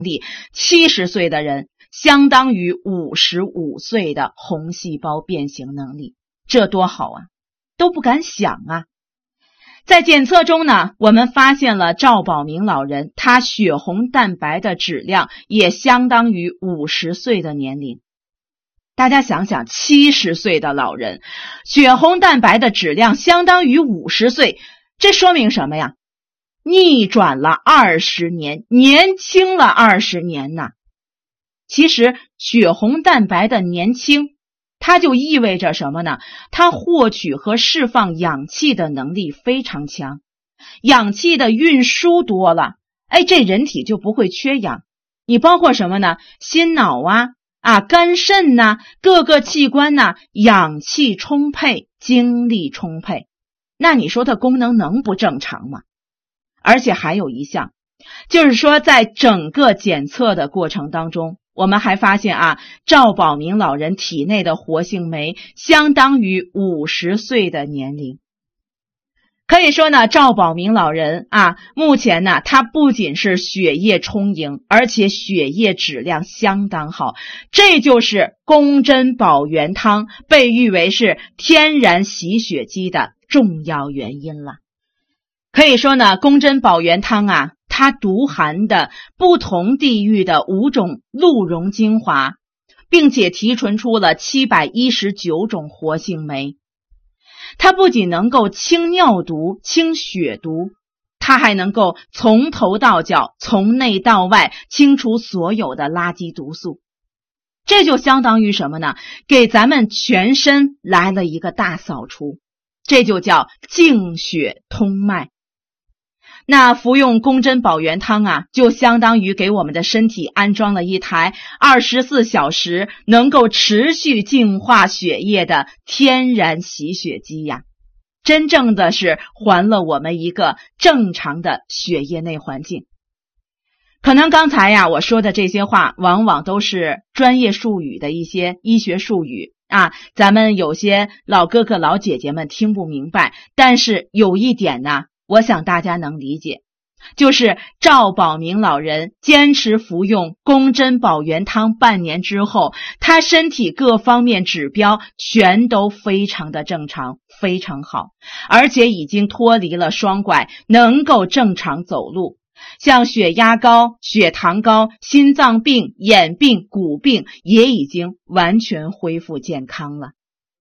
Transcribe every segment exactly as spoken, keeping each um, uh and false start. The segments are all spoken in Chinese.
力，七十岁的人相当于五十五岁的红细胞变形能力，这多好啊，都不敢想啊。在检测中呢，我们发现了赵保明老人，他血红蛋白的质量也相当于五十岁的年龄。大家想想，七十岁的老人，血红蛋白的质量相当于五十岁，这说明什么呀？逆转了二十年，年轻了二十年呐。其实血红蛋白的年轻，它就意味着什么呢？它获取和释放氧气的能力非常强，氧气的运输多了，哎，这人体就不会缺氧。你包括什么呢？心脑啊啊，肝肾呐、啊，各个器官呐、啊，氧气充沛，精力充沛，那你说它功能能不正常吗？而且还有一项，就是说在整个检测的过程当中，我们还发现啊，赵保明老人体内的活性酶相当于五十岁的年龄。可以说呢，赵保明老人啊，目前呢，他不仅是血液充盈，而且血液质量相当好，这就是宫珍保元汤被誉为是天然洗血机的重要原因了。可以说呢，宫珍保元汤啊，它独含的不同地域的五种鹿茸精华，并且提纯出了七百一十九种活性酶。它不仅能够清尿毒、清血毒，它还能够从头到脚、从内到外清除所有的垃圾毒素。这就相当于什么呢？给咱们全身来了一个大扫除，这就叫净血通脉。那服用宫珍保元汤啊，就相当于给我们的身体安装了一台二十四小时能够持续净化血液的天然洗血机呀，真正的是还了我们一个正常的血液内环境。可能刚才呀我说的这些话往往都是专业术语的一些医学术语啊，咱们有些老哥哥老姐姐们听不明白，但是有一点呢，我想大家能理解，就是赵保明老人坚持服用宫珍保元汤半年之后，他身体各方面指标全都非常的正常，非常好，而且已经脱离了双拐，能够正常走路。像血压高、血糖高、心脏病、眼病、骨病也已经完全恢复健康了。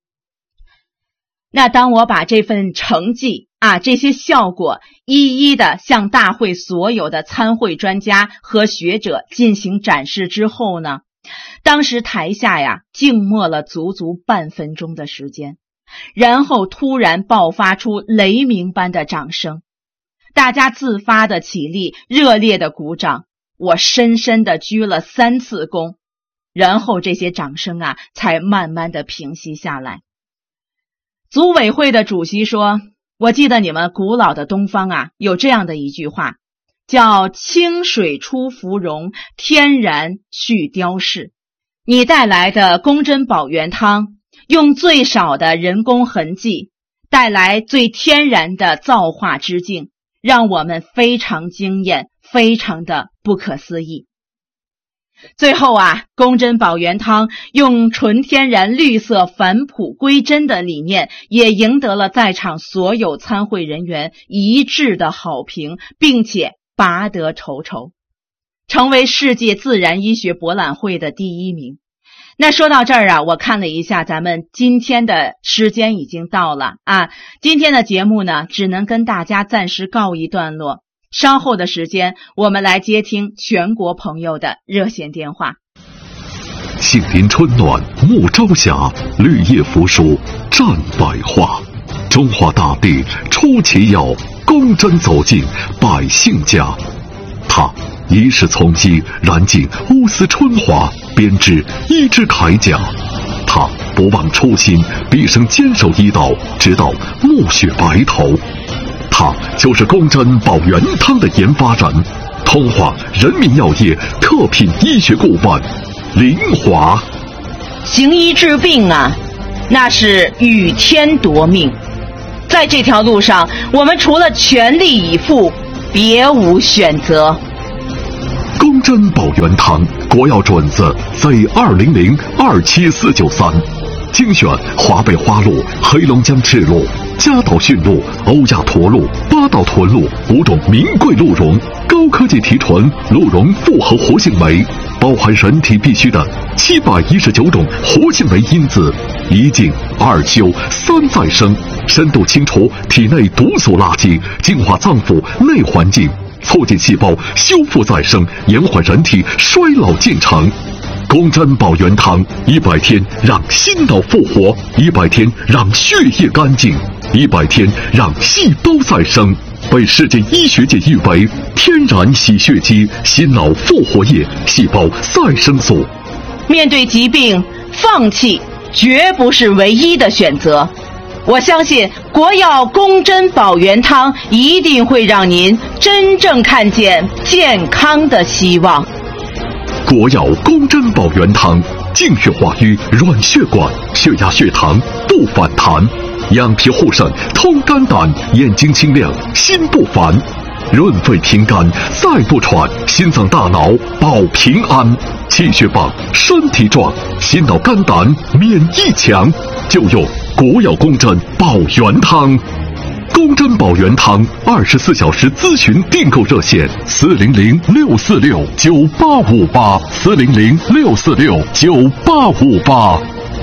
那当我把这份成绩啊，这些效果一一的向大会所有的参会专家和学者进行展示之后呢，当时台下呀静默了足足半分钟的时间，然后突然爆发出雷鸣般的掌声，大家自发的起立，热烈的鼓掌，我深深的鞠了三次躬，然后这些掌声啊才慢慢的平息下来。组委会的主席说，我记得你们古老的东方啊有这样的一句话，叫清水出芙蓉，天然去雕饰。你带来的宫珍保元汤，用最少的人工痕迹，带来最天然的造化之境，让我们非常惊艳，非常的不可思议。最后啊，宫珍保元汤用纯天然绿色返璞归真的理念，也赢得了在场所有参会人员一致的好评，并且拔得头筹，成为世界自然医学博览会的第一名。那说到这儿啊，我看了一下咱们今天的时间已经到了啊，今天的节目呢只能跟大家暂时告一段落，稍后的时间我们来接听全国朋友的热线电话。 杏林春暖暮朝霞，绿叶扶疏占百花。中华大地出奇药，宫珍走进百姓家。它一世从医，燃尽乌丝春华，编织一支铠甲。他不忘初心，毕生坚守医道，直到暮雪白头。他就是宫珍保元汤的研发人，通化人民药业特品医学顾问林华。 行医治病啊，那是与天夺命，在这条路上，我们除了全力以赴，别无选择。 公针保元汤，国药准字 Z 二零零二七四九三，精选华北花鹿、黑龙江赤鹿、嘉岛驯鹿、欧亚驼鹿、八岛豚鹿五种名贵鹿茸，高科技提纯鹿茸复合活性酶，包含人体必需的七百一十九种活性酶因子，一净二修三再生，深度清除体内毒素垃圾，净化脏腑内环境，促进细胞修复再生，延缓人体衰老进程。公针保元汤，一百天让心脑复活，一百天让血液干净，一百天让细胞再生，被世界医学界誉为天然洗血机、心脑复活液、细胞再生素。 面对疾病，放弃绝不是唯一的选择。我相信国药公针保元汤一定会让您真正看见健康的希望。 国药公针保元汤，净血化瘀软血管，血压血糖不反弹，养脾护肾，通肝胆，眼睛清亮，心不烦，润肺平肝，再不喘，心脏大脑保平安，气血棒，身体壮，心脑肝胆免疫强，就用国药公针保元汤。公针保元汤二十四小时咨询订购热线：四零零六四六九八五八，四零零六四六九八五八。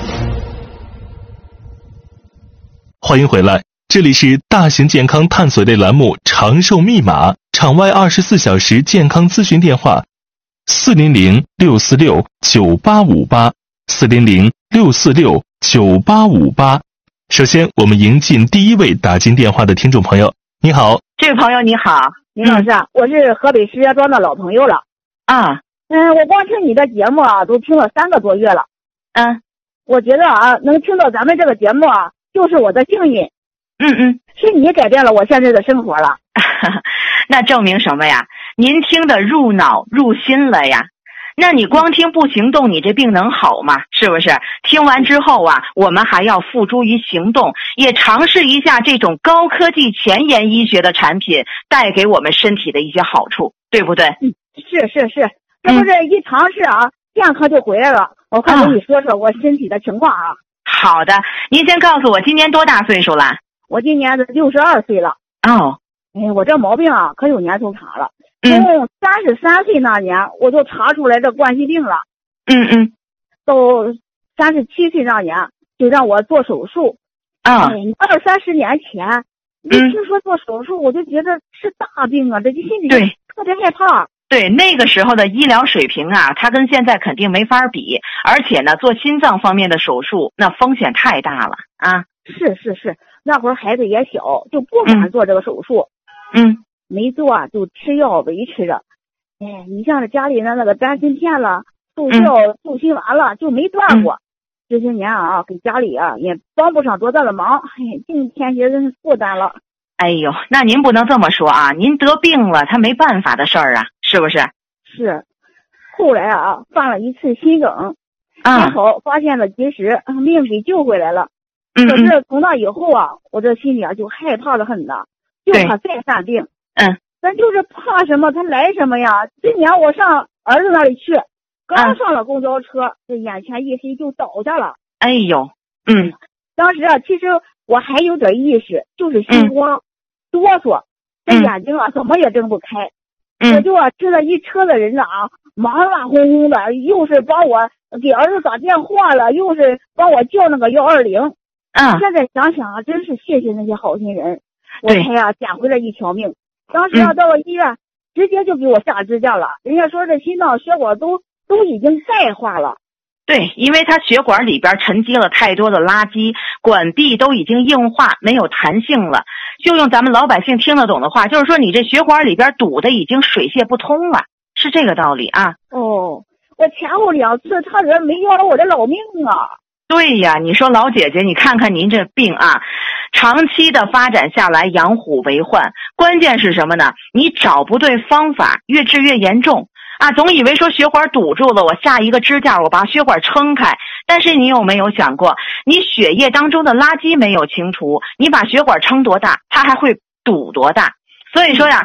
欢迎回来，这里是大型健康探索类栏目《长寿密码》，场外二十四小时健康咨询电话：四零零六四六九八五八，四零零六四六九八五八。首先，我们迎进第一位打进电话的听众朋友。你好， 这位朋友你好，您老师，嗯、我是河北石家庄的老朋友了啊。嗯，我光听你的节目啊，都听了三个多月了。嗯，我觉得啊，能听到咱们这个节目啊，就是我的幸运。嗯嗯，是你改变了我现在的生活了。 那证明什么呀？您听得入脑入心了呀。那你光听不行动，你这病能好吗？是不是？听完之后啊，我们还要付诸于行动，也尝试一下这种高科技前沿医学的产品带给我们身体的一些好处，对不对？ 嗯，是是是，这不是一尝试啊，嗯、健康就回来了。我快跟你说说我身体的情况啊。 好的，您先告诉我今年多大岁数了？ 我今年的六十二岁了。 哦， 哎，我这毛病啊，可有年头长了。从三十三岁那年我就查出来这冠心病了， 嗯嗯， 到三十七岁那年就让我做手术啊。 哎，二三十年前，一听说做手术，我就觉得是大病啊，这就心里对特别害怕。 对，那个时候的医疗水平啊，它跟现在肯定没法比，而且呢，做心脏方面的手术那风险太大了啊。 是是是，那会儿孩子也小，就不敢做这个手术。 嗯。嗯没做啊，就吃药维持着。哎，你像这家里的那个丹参片了、助效、助心丸了，就没断过。嗯、这些年啊，给家里啊也帮不上多大的忙，哎，净添些负担了。 哎呦，那您不能这么说啊！您得病了，他没办法的事儿啊，是不是？ 是。后来啊，犯了一次心梗，还好发现了及时，命给救回来了。 嗯。 可是从那以后啊，我这心里啊就害怕的很呐，就怕再犯病。 嗯， 咱就是怕什么他来什么呀。今年我上儿子那里去，刚上了公交车，这、嗯、眼前一黑就倒下了。 哎呦，嗯， 当时啊，其实我还有点意识，就是心慌、嗯、哆嗦，这眼睛啊、嗯、怎么也睁不开。 嗯， 我就啊知道一车的人啊忙乱哄哄的，又是帮我给儿子打电话了，又是帮我叫那个幺二零。 嗯， 现在想想啊，真是谢谢那些好心人，我才啊捡回了一条命。当时啊，到了医院、嗯，直接就给我下支架了。人家说这心脏血管都都已经钙化了。 对，因为它血管里边沉积了太多的垃圾，管壁都已经硬化，没有弹性了。就用咱们老百姓听得懂的话，就是说你这血管里边堵的已经水泄不通了，是这个道理啊。 哦，我前后两次差点没要了我的老命啊。 对呀，你说老姐姐，你看看您这病啊，长期的发展下来，养虎为患。关键是什么呢？你找不对方法，越治越严重啊！总以为说血管堵住了，我下一个支架，我把血管撑开。但是你有没有想过，你血液当中的垃圾没有清除，你把血管撑多大，它还会堵多大。所以说呀，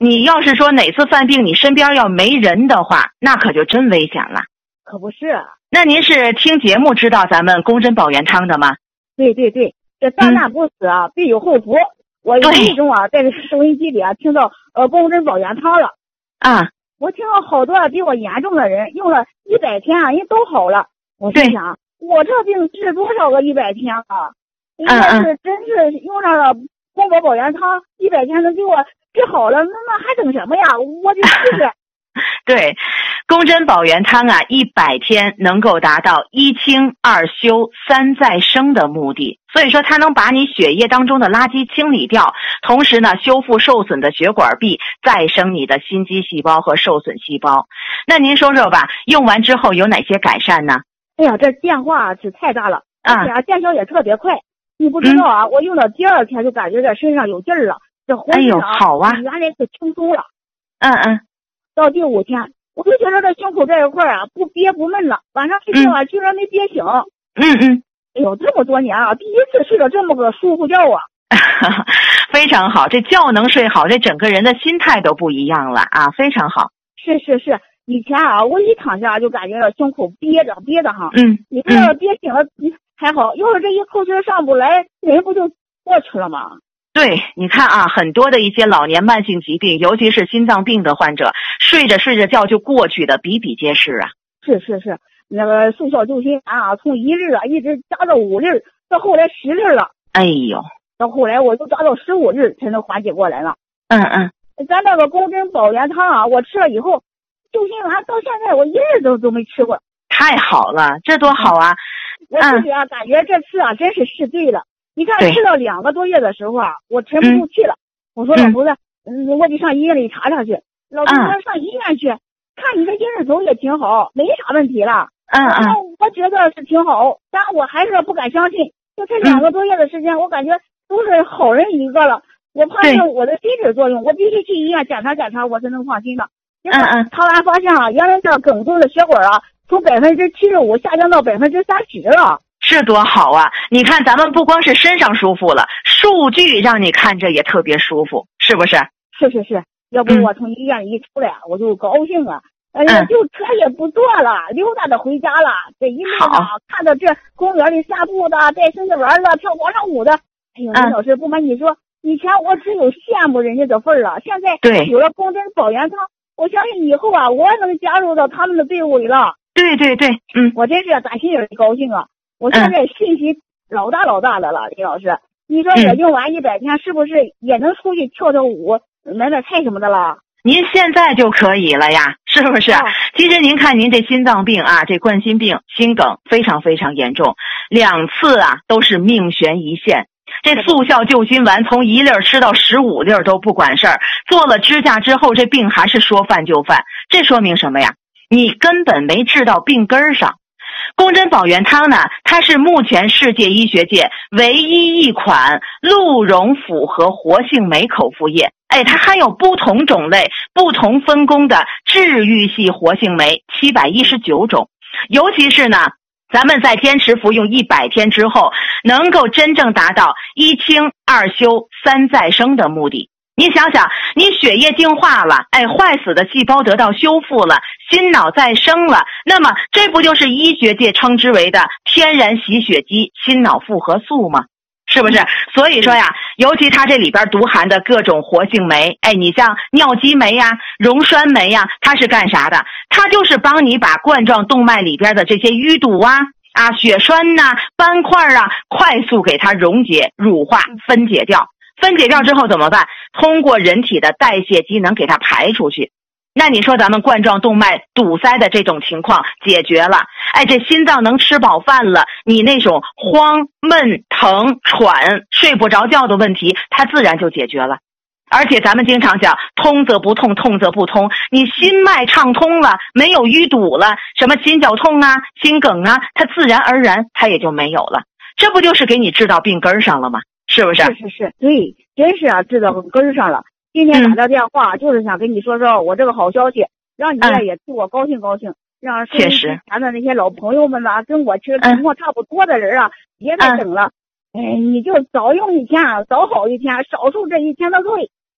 你要是说哪次犯病你身边要没人的话，那可就真危险了。 可不是。 那您是听节目知道咱们宫针保元汤的吗？ 对对对，这三难不死啊，嗯、必有后福。我无意中啊，在收音机里啊听到呃宫针保元汤了啊， 我听到好多比我严重的人用了一百天啊，人都好了。我心想，我这病治多少个一百天啊？要是真是用上了宫保保元汤，一百天能给我治好了，那那还等什么呀？我就试试。 对，宫针保元汤啊，一百天能够达到一清二修三再生的目的，所以说它能把你血液当中的垃圾清理掉，同时呢修复受损的血管壁，再生你的心肌细胞和受损细胞。那您说说吧，用完之后有哪些改善呢？ 哎呀，这变化是太大了，而且啊见效也特别快。你不知道啊、嗯，我用到第二天就感觉这身上有劲儿了，这浑身啊， 哎呦好啊， 原来是轻松了。 嗯嗯。 到第五天，我就觉得这胸口这一块啊不憋不闷了，晚上睡觉啊、嗯、居然没憋醒。 嗯嗯， 哎呦，这么多年啊，第一次睡了这么个舒服觉啊。 非常好，这觉能睡好，这整个人的心态都不一样了啊，非常好。 是是是，以前啊，我一躺下就感觉到胸口憋着憋着哈。 嗯， 你这憋醒了还好，要是这一口气上不来，人不就过去了吗？ 对，你看啊，很多的一些老年慢性疾病，尤其是心脏病的患者，睡着睡着觉就过去的比比皆是啊。 是是是，那个速效救心丸啊，从一粒啊一直加到五粒，到后来十粒了。 哎呦， 到后来我就加到十五粒才能缓解过来了。 嗯嗯， 咱那个宫针保元汤啊，我吃了以后，救心丸到现在我一粒都都没吃过。 太好了，这多好啊！ 我自己啊、嗯、感觉这次啊真是试对了。你看吃到两个多月的时候啊，我沉不住气了。嗯、我说老头子，嗯，我得上医院里查查去。老头子说上医院去，嗯、看你这精神头也挺好，没啥问题了。 嗯嗯， 我觉得是挺好，但我还是不敢相信。就这两个多月的时间，嗯、我感觉都是好人一个了。我怕是我的心理作用，我必须去医院检查检查，我才能放心的。 嗯嗯， 查完发现啊，原来这梗住的血管啊，从百分之七十五下降到百分之三十了。 是多好啊！你看咱们不光是身上舒服了，数据让你看着也特别舒服，是不是？ 是是是，要不我从医院里一出来、嗯、我就高兴啊，哎呀、嗯、就车也不坐了，溜达的回家了。这一路上看到这公园里散步的，带孙子玩的，跳广场舞的，哎呦，李老师不瞒你说，以前我只有羡慕人家的份儿了，现在有了宫针保元汤，我相信以后啊我也能加入到他们的队伍里了。 对对对，嗯， 我真是打心里高兴啊！我现在信心老大老大的了，李老师，你说我用完一百天，是不是也能出去跳跳舞、买买菜什么的了？ 您现在就可以了呀，是不是？哦、其实您看您这心脏病啊，这冠心病、心梗非常非常严重，两次啊都是命悬一线。这速效救心丸从一粒吃到十五粒都不管事儿，做了支架之后，这病还是说犯就犯，这说明什么呀？你根本没治到病根上。宫针保元汤呢，它是目前世界医学界唯一一款鹿茸复合活性酶口服液。哎，它含有不同种类、不同分工的治愈系活性酶七百一十九种，尤其是呢，咱们在坚持服用一百天之后，能够真正达到一清二修三再生的目的。你想想，你血液净化了，哎，坏死的细胞得到修复了，心脑再生了，那么这不就是医学界称之为的天然洗血机心脑复合素吗？是不是？所以说呀，尤其它这里边独含的各种活性酶，哎，你像尿激酶呀、溶栓酶呀，它是干啥的？它就是帮你把冠状动脉里边的这些淤堵啊、啊血栓呐、啊、斑块啊，快速给它溶解、乳化、分解掉。分解掉之后怎么办？通过人体的代谢机能给它排出去。那你说咱们冠状动脉堵塞的这种情况解决了，哎，这心脏能吃饱饭了，你那种慌、闷、疼、喘、睡不着觉的问题，它自然就解决了。而且咱们经常讲，通则不痛，痛则不通。你心脉畅通了，没有淤堵了，什么心绞痛啊、心梗啊，它自然而然它也就没有了。这不就是给你治到病根上了吗？是不是？ 是是是，对，真是啊，治到根上了。今天打这电话、嗯、就是想跟你说说我这个好消息，让你也替我高兴高兴，嗯、让收音机前的那些老朋友们呐、啊，跟我其实情况差不多的人啊，别再等了。嗯、哎，你就早用一天，早好一天，少受这一天的罪。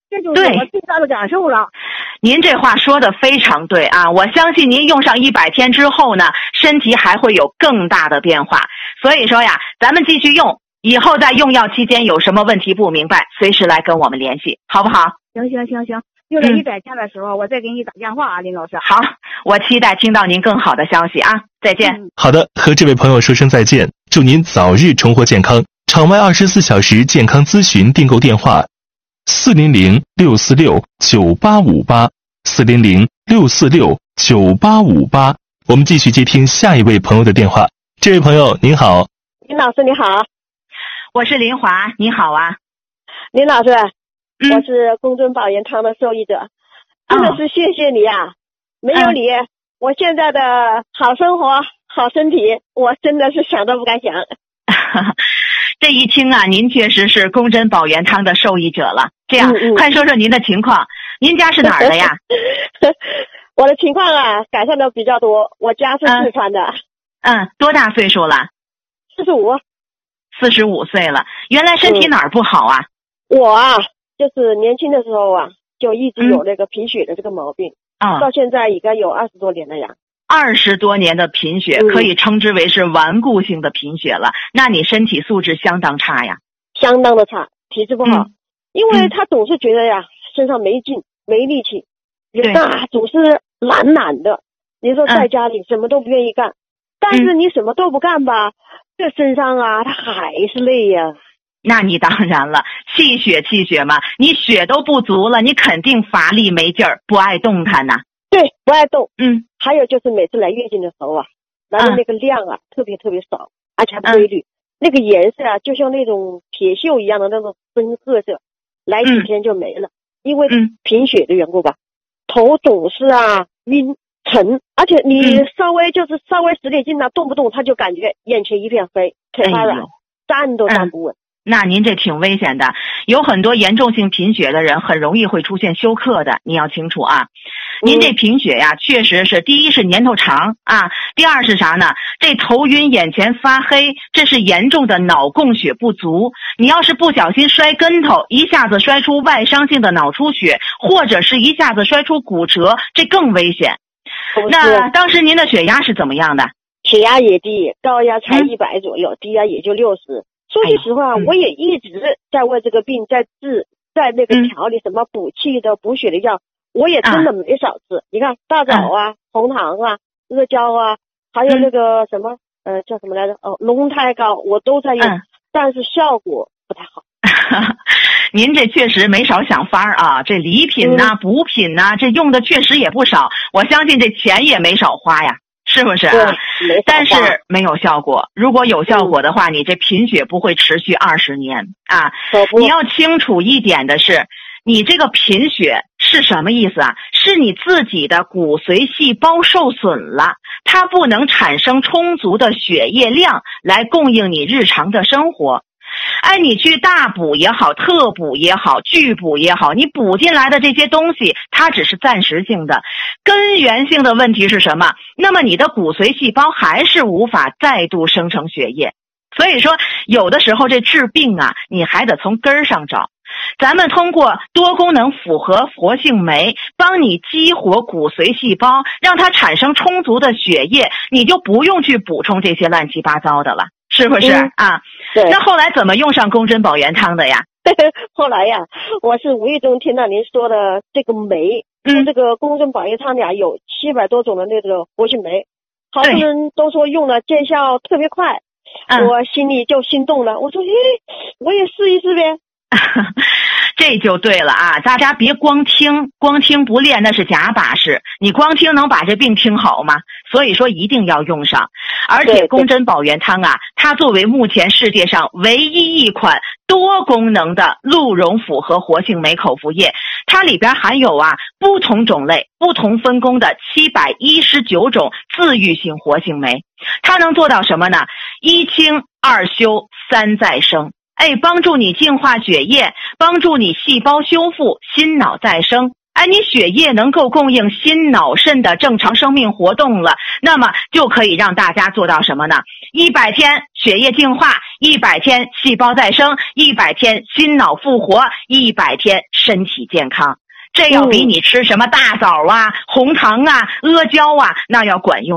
这就是我最大的感受了。 您这话说的非常对啊！我相信您用上一百天之后呢，身体还会有更大的变化。所以说呀，咱们继续用，以后在用药期间有什么问题不明白，随时来跟我们联系，好不好？ 行行行行，用到一百天的时候，嗯、我再给你打电话啊，林老师。 好，我期待听到您更好的消息啊！再见。 嗯、好的，和这位朋友说声再见，祝您早日重获健康。场外二十四小时健康咨询订购电话：四零零六四六九八五八，四零零六四六九八五八。我们继续接听下一位朋友的电话。这位朋友您好。 林老师你好。 我是林华，你好啊。 林老师， 嗯、 我是公尊保元汤的受益者，真的是谢谢你啊！哦、没有你、嗯，我现在的好生活、好身体，我真的是想都不敢想。 这一听啊，您确实是公珍保元汤的受益者了。这样， 嗯嗯、 快说说您的情况。您家是哪儿的呀？ 我的情况啊，改善的比较多。我家是四川的。 嗯，嗯多大岁数了？ 四十五。 四十五岁了，原来身体哪儿不好啊？ 嗯、我啊，就是年轻的时候啊，就一直有那个贫血的这个毛病。 啊、嗯， 到现在应该有二十多年了呀。 二十多年的贫血，可以称之为是顽固性的贫血了。嗯、那你身体素质相当差呀？ 相当的差，体质不好。 嗯、 因为他总是觉得呀，身上没劲、没力气，人啊总是懒懒的。你说在家里什么都不愿意干，嗯、但是你什么都不干吧，这身上啊他还是累呀。 那你当然了，气血气血嘛，你血都不足了，你肯定乏力没劲儿，不爱动弹呐。 对，不爱动。 嗯， 还有就是每次来月经的时候啊，来的那个量啊、嗯、特别特别少，而且还不规律、嗯、那个颜色啊就像那种铁锈一样的那种深褐色，来几天就没了、嗯、因为贫血的缘故吧、嗯、头总是啊晕沉，而且你稍微就是稍微使点劲啊、嗯、动不动他就感觉眼前一片黑，腿发软、哎、站都站不稳、嗯那您这挺危险的，有很多严重性贫血的人很容易会出现休克的，你要清楚啊。您这贫血呀，确实是第一是年头长啊，第二是啥呢？这头晕、眼前发黑，这是严重的脑供血不足。你要是不小心摔跟头，一下子摔出外伤性的脑出血，或者是一下子摔出骨折，这更危险。那当时您的血压是怎么样的？ 血压也低，高压才一百左右、嗯、低压也就六十。说句实话、哎嗯、我也一直在为这个病在治，在那个调理什么补气的、嗯、补血的药，我也真的没少治、啊、你看大枣啊、嗯、红糖啊、阿胶啊，还有那个什么、嗯、呃叫什么来着哦龙胎膏，我都在用、嗯、但是效果不太好。 您这确实没少想法啊，这礼品呐、啊嗯、补品呐、啊、这用的确实也不少，我相信这钱也没少花呀，是不是啊？但是没有效果。如果有效果的话、嗯、你这贫血不会持续二十年啊。你要清楚一点的是，你这个贫血是什么意思啊？是你自己的骨髓细胞受损了，它不能产生充足的血液量来供应你日常的生活。哎，你去大补也好，特补也好，巨补也好，你补进来的这些东西它只是暂时性的，根源性的问题是什么？那么你的骨髓细胞还是无法再度生成血液。所以说有的时候这治病啊，你还得从根儿上找。咱们通过多功能复合活性酶帮你激活骨髓细胞，让它产生充足的血液，你就不用去补充这些乱七八糟的了，是不是、嗯、啊？ 对。 那后来怎么用上公珍保元汤的呀？ 后来呀，我是无意中听到您说的这个酶，嗯，这个公珍保元汤呀有七百多种的那个活性酶，好多人都说用了见效特别快，嗯、我心里就心动了，我说，诶，我也试一试呗。 这就对了啊！大家别光听，光听不练那是假把式。你光听能把这病听好吗？所以说一定要用上。而且公珍保元汤啊，它作为目前世界上唯一一款多功能的鹿茸复合活性酶口服液，它里边含有啊不同种类、不同分工的七百一十九种自愈性活性酶。它能做到什么呢？一清二修三再生。哎，帮助你净化血液，帮助你细胞修复，心脑再生。哎，你血液能够供应心脑肾的正常生命活动了，那么就可以让大家做到什么呢？一百天血液净化， 一百天细胞再生，一百天心脑复活，一百天身体健康。这要比你吃什么大枣啊、红糖啊、阿胶啊，那要管用